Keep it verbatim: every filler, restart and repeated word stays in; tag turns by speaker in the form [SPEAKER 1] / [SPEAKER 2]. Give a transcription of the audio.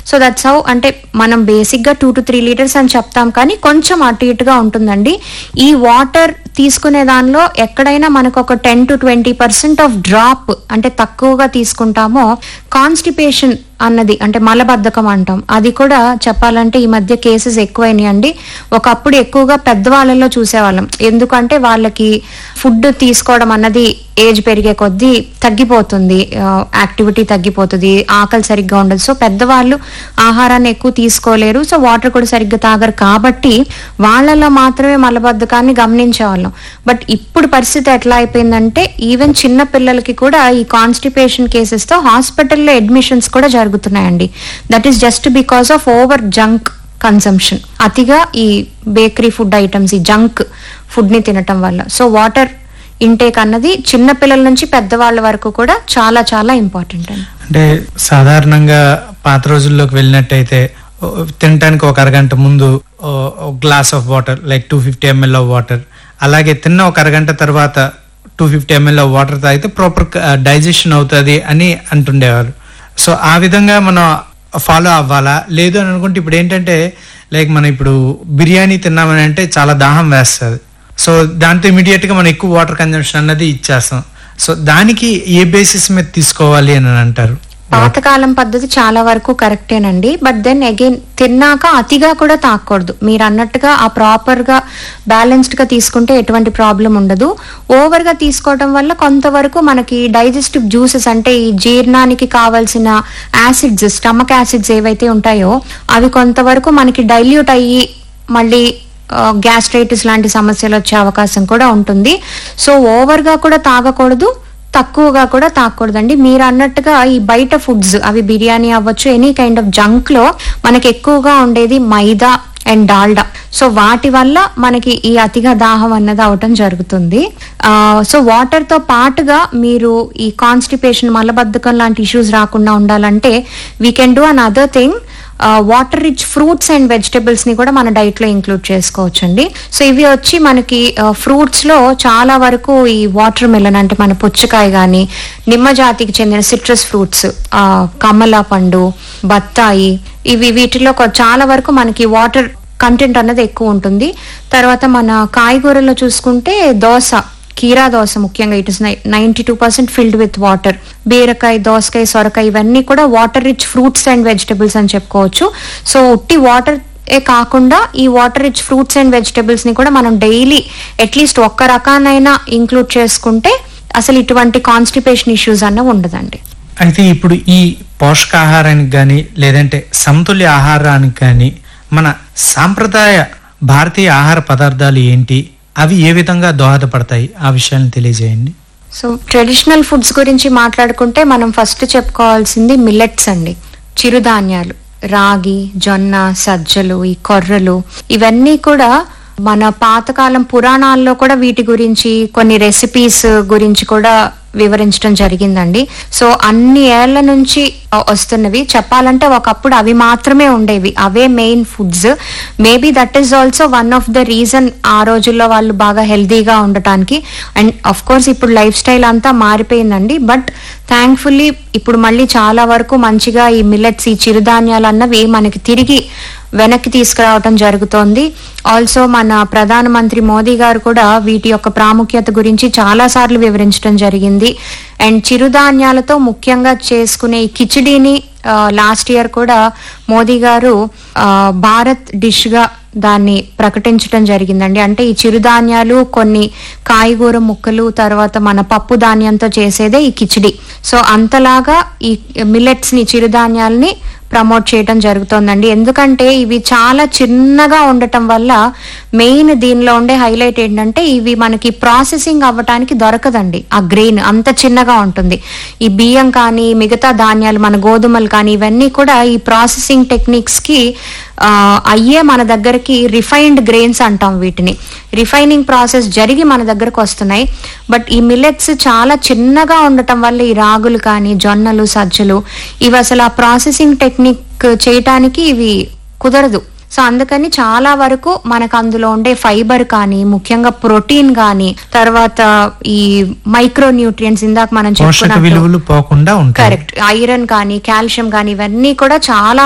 [SPEAKER 1] So that's how, అంటే మనం basic గా టూ టు త్రీ లీటర్స్ అని చెప్తాం, కానీ కొంచెం అటు ఇటుగా ఉంటుందండి. ఈ వాటర్ తీసుకునే దానిలో ఎక్కడైనా మనకు ఒక ten to twenty percent of drop అంటే తక్కువగా తీసుకుంటామో కాన్స్టిపేషన్ అన్నది అంటే మలబద్ధకం అంటాం, అది కూడా చెప్పాలంటే ఈ మధ్య కేసెస్ ఎక్కువైనాయి అండి. ఒకప్పుడు ఎక్కువగా పెద్దవాళ్ళలో చూసేవాళ్ళం, ఎందుకంటే వాళ్ళకి ఫుడ్ తీసుకోవడం అన్నది ఏజ్ పెరిగే కొద్దీ తగ్గిపోతుంది, యాక్టివిటీ తగ్గిపోతుంది, ఆకలి సరిగ్గా ఉండదు. సో పెద్దవాళ్ళు ఆహారాన్ని ఎక్కువ తీసుకోలేరు, సో వాటర్ కూడా సరిగ్గా తాగరు, కాబట్టి వాళ్ళలో మాత్రమే మలబద్ధకాన్ని గమనించేవాళ్ళం. బట్ ఇప్పుడు పరిస్థితి ఎట్లా అయిపోయిందంటే ఈవెన్ చిన్న పిల్లలకి కూడా ఈ కాన్స్టిపేషన్ కేసెస్ తో హాస్పిటల్లో అడ్మిషన్స్ కూడా జరుగుతున్నాయండి. That is just because of over junk consumption, అతిగా ఈ బేకరీ ఫుడ్ ఐటమ్స్, ఈ జంక్ ఫుడ్ ని తినటం వల్ల. సో వాటర్ ఇంటేక్ అన్నది చిన్న పిల్లల నుంచి పెద్దవాళ్ళ వరకు కూడా చాలా చాలా ఇంపార్టెంట్ అండి.
[SPEAKER 2] అంటే సాధారణంగా పాత రోజుల్లోకి వెళ్ళినట్టయితే తినడానికి ఒక అరగంట ముందు glass of water, like two fifty ML of water, అలాగే తిన్న ఒక అరగంట తర్వాత two fifty ML of water తాగితే ప్రాపర్ డైజెషన్ అవుతుంది అని అంటుండేవారు. సో ఆ విధంగా మనం ఫాలో అవ్వాలా లేదు అని అనుకుంటే ఇప్పుడు ఏంటంటే లైక్ మనం ఇప్పుడు బిర్యానీ తిన్నామని అంటే చాలా దాహం వేస్తుంది, సో దాంతో ఇమీడియట్ గా మనం ఎక్కువ వాటర్ కన్జంప్షన్ అన్నది ఇచ్చేస్తాం. సో దానికి ఏ బేసిస్ మీద తీసుకోవాలి అని అంటారు?
[SPEAKER 1] పాతకాలం పద్ధతి చాలా వరకు కరెక్టేనండి, బట్ దెన్ అగైన్ తిన్నాక అతిగా కూడా తాగకూడదు. మీరు అన్నట్టుగా ఆ ప్రాపర్ గా బ్యాలెన్స్డ్ గా తీసుకుంటే ఎటువంటి ప్రాబ్లం ఉండదు. ఓవర్ గా తీసుకోవడం వల్ల కొంతవరకు మనకి డైజెస్టివ్ జ్యూసెస్ అంటే ఈ జీర్ణానికి కావాల్సిన యాసిడ్స్, స్టమక్ యాసిడ్స్ ఏవైతే ఉంటాయో అవి కొంతవరకు మనకి డైల్యూట్ అయ్యి మళ్ళీ గ్యాస్ట్రైటిస్ లాంటి సమస్యలు వచ్చే అవకాశం కూడా ఉంటుంది. సో ఓవర్ గా కూడా తాగకూడదు, తక్కువగా కూడా తాగకూడదండి. మీరు అన్నట్టుగా ఈ బయట ఫుడ్స్, అవి బిర్యానీ అవ్వచ్చు, ఎనీ కైండ్ ఆఫ్ జంక్ లో మనకి ఎక్కువగా ఉండేది మైదా అండ్ డాల్డా. సో వాటి వల్ల మనకి ఈ అతిగా దాహం అన్నది అవటం జరుగుతుంది. ఆ సో వాటర్ తో పాటుగా మీరు ఈ కాన్స్టిపేషన్, మలబద్ధకం లాంటి ఇష్యూస్ రాకుండా ఉండాలంటే we can do an other thing. Water rich fruits and vegetables ని కూడా మన డైట్ లో ఇంక్లూడ్ చేసుకోవచ్చు అండి. సో ఇవి వచ్చి మనకి ఫ్రూట్స్ లో చాలా వరకు ఈ వాటర్ మెలన్ అంటే మన పుచ్చకాయ గాని, నిమ్మ జాతికి చెందిన సిట్రస్ ఫ్రూట్స్, కమల పండు, బత్తాయి, ఇవి వీటిలో చాలా వరకు మనకి వాటర్ కంటెంట్ అన్నది ఎక్కువ ఉంటుంది. తర్వాత మన కాయగూరలో చూసుకుంటే దోస, కీరా దోస ముఖ్యంగా it is ninety two percent filled with water. బీరకాయ, దోసకాయ, సొరకాయ ఇవన్నీ కూడా water rich fruits and vegetables అని చెప్పుకోవచ్చు. సో ఉట్టి వాటర్ ఏ కాకుండా ఈ water rich fruits and vegetables ని కూడా మనం డైలీ అట్లీస్ట్ ఒక్క రకానైనా ఇంక్లూడ్ చేసుకుంటే అసలు ఇటువంటి కాన్స్టిపేషన్ ఇష్యూస్ అన్న ఉండదండి.
[SPEAKER 2] అయితే ఇప్పుడు ఈ పోషకాహారానికి కానీ లేదంటే సమతుల్య ఆహారానికి కానీ మన సాంప్రదాయ భారతీయ ఆహార పదార్థాలు ఏంటి, అవి ఏ విధంగా దోహదపడతాయి, ఆ విషయాన్ని తెలియజేయండి.
[SPEAKER 1] సో ట్రెడిషనల్ ఫుడ్స్ గురించి మాట్లాడుకుంటే మనం ఫస్ట్ చెప్పుకోవాల్సింది మిల్లెట్స్ అండి, చిరుధాన్యాలు, రాగి, జొన్న, సజ్జలు, ఈ కొర్రలు, ఇవన్నీ కూడా మన పాతకాలం పురాణాల్లో కూడా వీటి గురించి కొన్ని రెసిపీస్ గురించి కూడా వివరించడం జరిగిందండి. సో అన్ని ఏళ్ల నుంచి వస్తున్నవి, చెప్పాలంటే ఒకప్పుడు అవి మాత్రమే ఉండేవి, అవే main foods. Maybe that is also one of the reason ఆ రోజుల్లో వాళ్ళు బాగా హెల్దీగా ఉండటానికి. అండ్ అఫ్ కోర్స్ ఇప్పుడు లైఫ్ స్టైల్ అంతా మారిపోయిందండి, బట్ థ్యాంక్ఫుల్లీ ఇప్పుడు మళ్ళీ చాలా వరకు మంచిగా ఈ మిల్లెట్స్, ఈ చిరుధాన్యాలు అన్నవి మనకి తిరిగి వెనక్కి తీసుకురావటం జరుగుతోంది. ఆల్సో మన ప్రధానమంత్రి మోదీ గారు కూడా వీటి యొక్క ప్రాముఖ్యత గురించి చాలా సార్లు వివరించడం జరిగింది. అండ్ చిరుధాన్యాలతో ముఖ్యంగా చేసుకునే ఈ కిచిడీని లాస్ట్ ఇయర్ కూడా మోదీ గారు భారత్ డిష్ గా దాన్ని ప్రకటించడం జరిగిందండి. అంటే ఈ చిరుధాన్యాలు, కొన్ని కాయగూర ముక్కలు, తర్వాత మన పప్పు ధాన్యంతో చేసేదే ఈ కిచిడి. సో అంతలాగా ఈ మిల్లెట్స్ ని, చిరుధాన్యాలని ప్రమోట్ చేయడం జరుగుతోందండి. ఎందుకంటే ఇవి చాలా చిన్నగా ఉండటం వల్ల మెయిన్ దీనిలో ఉండే హైలైట్ ఏంటంటే ఇవి మనకి ప్రాసెసింగ్ అవ్వటానికి దొరకదండి. ఆ గ్రెయిన్ అంత చిన్నగా ఉంటుంది. ఈ బియ్యం కానీ, మిగతా ధాన్యాలు, మన గోధుమలు కానీ, ఇవన్నీ కూడా ఈ ప్రాసెసింగ్ టెక్నిక్స్ కి ఆ అయ్యే మన దగ్గరికి రిఫైన్డ్ గ్రెయిన్స్ అంటాం వీటిని. రిఫైనింగ్ ప్రాసెస్ జరిగి మన దగ్గరకు వస్తున్నాయి. బట్ ఈ మిల్లెట్స్ చాలా చిన్నగా ఉండటం వల్ల ఈ రాగులు కానీ, జొన్నలు, సజ్జలు, ఇవి అసలు ఆ ప్రాసెసింగ్ టెక్నిక్ చేయటానికి ఇవి కుదరదు. సో అందుకని చాలా వరకు మనకు అందులో ఉండే ఫైబర్ కానీ, ముఖ్యంగా ప్రోటీన్ కానీ, తర్వాత ఈ మైక్రో న్యూట్రియంట్స్ ఇందాక మనం చెప్పుకున్నట్టు
[SPEAKER 2] కరెక్ట్,
[SPEAKER 1] ఐరన్ కానీ, కాల్షియం కానీ, ఇవన్నీ కూడా చాలా